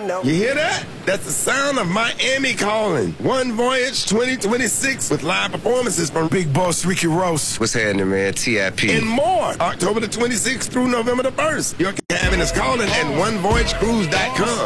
no. You hear that? That's the sound of Miami calling. One Voyage 2026 with live performances from Big Boss Ricky Ross. What's happening, man? TIP. and more. October the 26th through November the 1st. Your cabin is calling at onevoyagecruise.com.